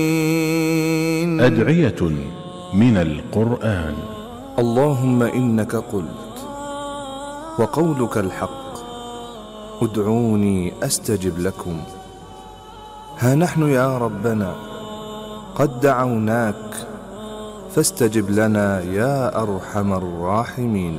أدعية من القرآن. اللهم إنك قلت وقولك الحق، ادعوني أستجب لكم. ها نحن يا ربنا قد دعوناك فاستجب لنا يا أرحم الراحمين.